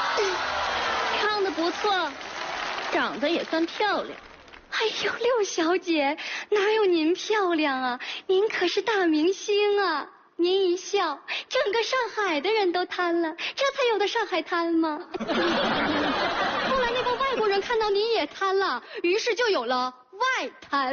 唱得不错，长得也算漂亮。 哎呦，六小姐，哪有您漂亮啊？您可是大明星啊！您一笑，整个上海的人都瘫了，这才有的上海滩吗？后来那个外国人看到您也瘫了，于是就有了外滩。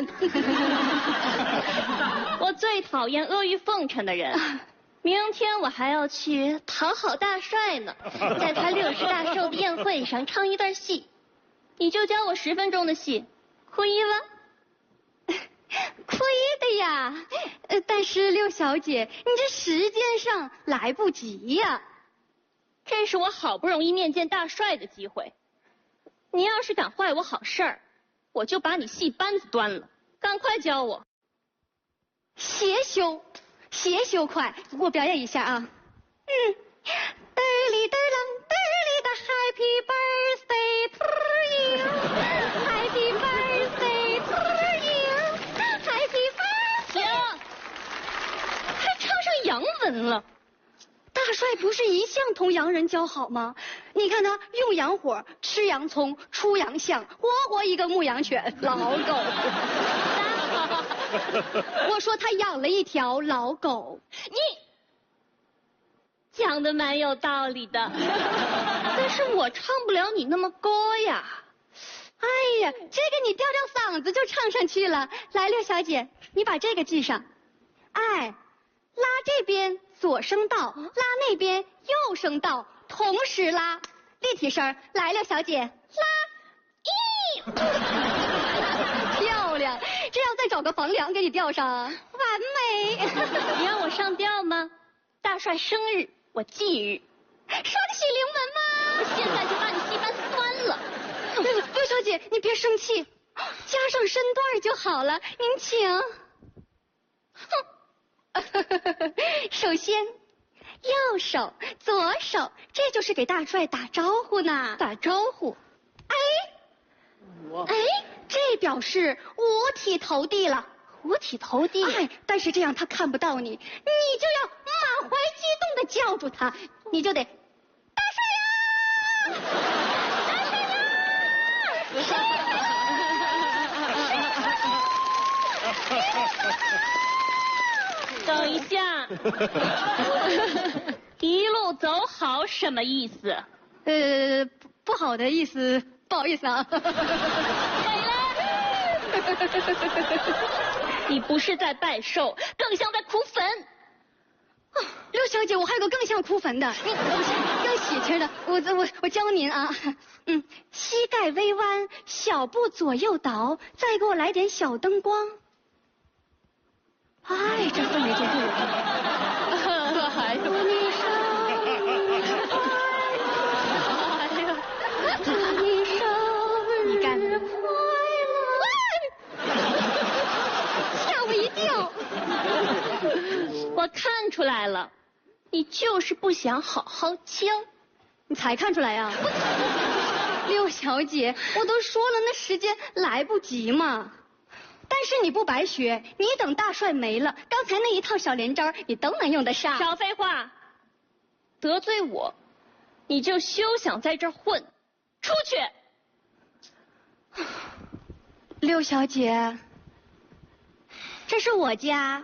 我最讨厌阿谀奉承的人。明天我还要去讨好大帅呢，在他60大寿的宴会上唱一段戏，你就教我10分钟的戏，可以吗？ 可以的呀，但是六小姐，你这时间上来不及呀。 这是我好不容易面见大帅的机会，你要是敢坏我好事儿，我就把你戏班子端了。赶快教我。 邪修快，我表演一下啊。嘚里嘚啷嘚里的 Happy birthday to you，Happy birthday to you，Happy birthday。 行，还唱上洋文了。 大帅不是一向同洋人交好吗？你看他用洋火，吃洋葱，出洋相，活活一个牧羊犬，老狗。我说他养了一条老狗。 你讲的蛮有道理的，但是我唱不了你那么高呀。 哎呀，这个你吊吊嗓子就唱上去了。来，六小姐，你把这个记上。哎，拉这边左声道，拉那边右声道，同时拉，立体声。来，六小姐，拉，漂亮。这要再找个房梁给你吊上，完美。 你让我上吊吗？大帅生日，我忌日。 说的是灵文吗？ 我现在就把你戏班端了。 六小姐，你别生气，加上身段就好了。您请。首先，右手、左手，这就是给大帅打招呼呢。 打招呼。 哎，这表示五体投地了。 五体投地。 哎，但是这样他看不到你，你就要满怀激动的叫住他，你就得大帅呀，大帅呀！ 等一下，一路走好什么意思？ 不好的意思，不好意思啊。 你不是在拜寿，更像在哭坟。 六小姐，我还有个更像哭坟的，更喜庆的，我教您啊。膝盖微弯，小步左右倒，再给我来点小灯光。哎，这氛围真对了。 还有祝你生日快乐，祝你生日快乐。吓我一跳。 我看出来了，你就是不想好好教。 你才看出来呀？六小姐，我都说了，那时间来不及嘛。但是你不白学，你等大帅没了，刚才那一套小连招你都能用得上。 少废话，得罪我，你就休想在这儿混，出去。 六小姐，这是我家。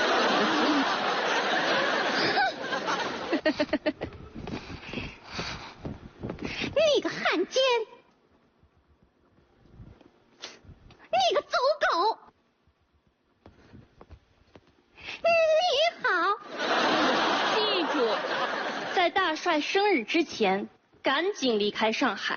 你个汉奸，你个走狗，你好。 记住，在大帅生日之前，赶紧离开上海。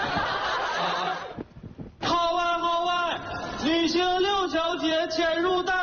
号外号外，女星六小姐潜入大